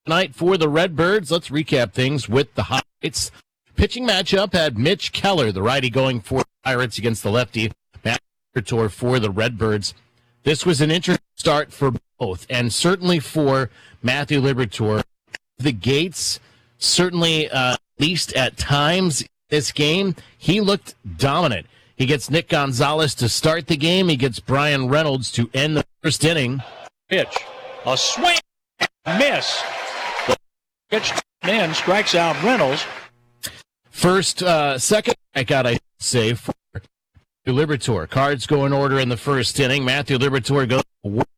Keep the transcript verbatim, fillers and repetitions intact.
Tonight for the Redbirds, let's recap things with the highlights. Pitching matchup had Mitch Keller, the righty, going for the Pirates against the lefty, Matt Liberatore for the Redbirds. This was an interesting start for both, and certainly for Matthew Liberatore. The gates, certainly, uh, at least at times, this game, he looked dominant. He gets Nick Gonzalez to start the game. He gets Brian Reynolds to end the first inning. Pitch, a swing, miss. The pitch in, strikes out Reynolds. First, uh, second strikeout, I say, for Liberatore. Cards go in order in the first inning. Matthew Liberatore goes